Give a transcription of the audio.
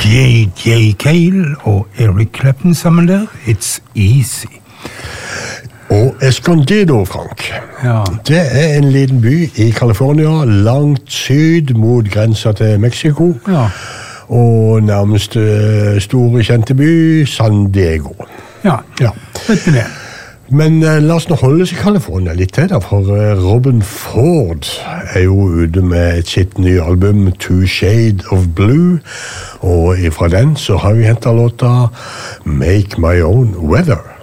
J.J. Cale og Eric Clapton sammen der. It's easy. Og Escondido, Frank. Ja. Det en liten by i California, langt syd mot grensa til Mexico. Ja. Og nærmeste store kjente by, San Diego. Ja, vet du det. Men la oss nå holde oss i California litt til, da, for Robin Ford jo ute med sitt nye album Two Shades of Blue, og fra den så har vi hentet låta Make My Own Weather.